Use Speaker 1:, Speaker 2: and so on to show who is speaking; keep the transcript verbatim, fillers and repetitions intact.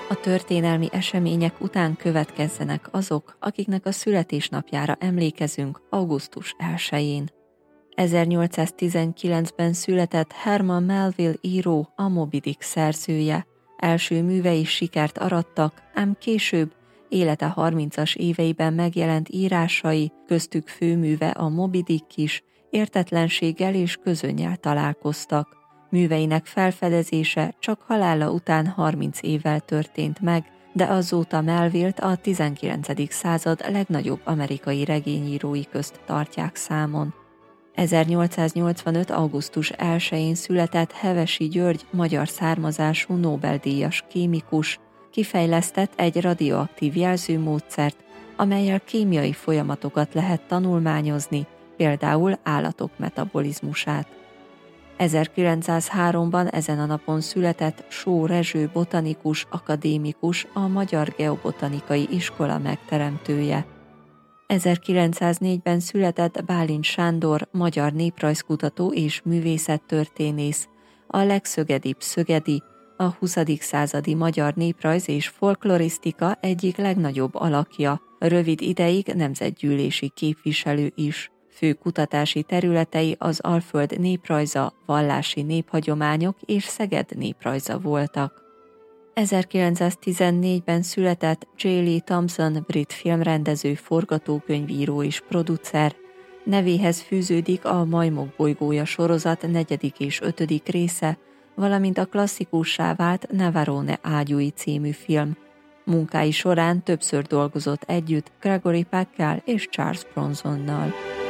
Speaker 1: A történelmi események után következzenek azok, akiknek a születésnapjára emlékezünk augusztus elsején. ezernyolcszáztizenkilencben született Herman Melville író, a Moby Dick szerzője. Első művei sikert arattak, ám később, élete harmincas éveiben megjelent írásai, köztük főműve a Moby Dick is, értetlenséggel és közönnyel találkoztak. Műveinek felfedezése csak halála után harminc évvel történt meg, de azóta Melvillet a tizenkilencedik század legnagyobb amerikai regényírói közt tartják számon. ezernyolcszáznyolcvanöt. augusztus elsején született Hevesi György, magyar származású Nobel-díjas kémikus, kifejlesztett egy radioaktív jelzőmódszert, amellyel kémiai folyamatokat lehet tanulmányozni, például állatok metabolizmusát. ezerkilencszázháromban ezen a napon született Só Rezső botanikus, akadémikus, a Magyar Geobotanikai Iskola megteremtője. ezerkilencszáznégyben született Bálint Sándor, magyar néprajzkutató és művészettörténész, a legszögedibb szögedi, a huszadik századi magyar néprajz és folklorisztika egyik legnagyobb alakja, rövid ideig nemzetgyűlési képviselő is. Fő kutatási területei az Alföld néprajza, vallási néphagyományok és Szeged néprajza voltak. ezerkilencszáztizennégyben született J. Lee Thompson, brit filmrendező, forgatókönyvíró és producer. Nevéhez fűződik a Majmok bolygója sorozat negyedik és ötödik része, valamint a klasszikussá vált Navarone ágyúi című film. Munkái során többször dolgozott együtt Gregory Peckkel és Charles Bronsonnal.